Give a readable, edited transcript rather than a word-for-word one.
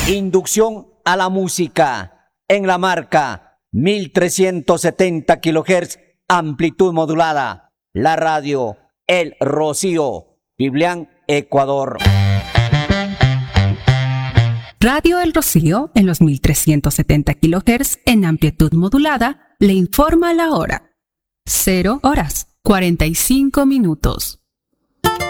Inducción a la música en la marca 1370 kHz, amplitud modulada. La radio El Rocío, Biblián, Ecuador. Radio El Rocío en los 1370 kHz en amplitud modulada le informa la hora. 0 horas 45 minutos.